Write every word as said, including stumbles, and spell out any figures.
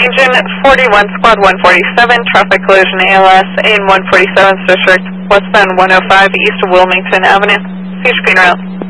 Engine forty-one, Squad one forty-seven, traffic collision A L S in one forty-seventh District, westbound one oh five east of Wilmington Avenue. C H P en route.